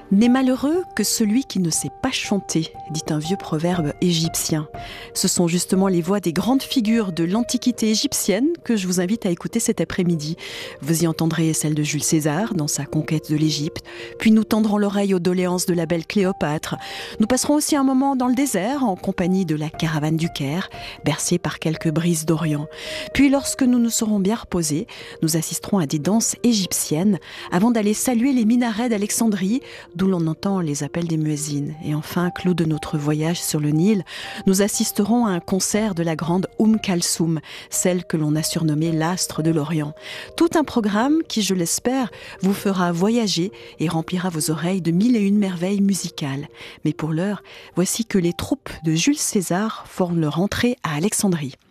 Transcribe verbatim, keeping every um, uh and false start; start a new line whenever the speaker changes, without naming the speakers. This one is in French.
N'est malheureux que celui qui ne sait pas chanter, dit un vieux proverbe égyptien. Ce sont justement les voix des grandes figures de l'Antiquité égyptienne que je vous invite à écouter cet après-midi. Vous y entendrez celle de Jules César dans sa conquête de l'Égypte, puis nous tendrons l'oreille aux doléances de la belle Cléopâtre. Nous passerons aussi un moment dans le désert en compagnie de la caravane du Caire, bercée par quelques brises d'Orient. Puis lorsque nous nous serons bien reposés, nous assisterons à des danses égyptiennes avant d'aller saluer les minarets d'Alexandrie, d'où l'on entend les appels des muezzins. Et enfin, clou de notre voyage sur le Nil, nous assisterons à un concert de la grande Oum Kalsoum, celle que l'on a surnommée l'astre de l'Orient. Tout un programme qui, je l'espère, vous fera voyager et remplira vos oreilles de mille et une merveilles musicales. Mais pour l'heure, voici que les troupes de Jules César font leur entrée à Alexandrie.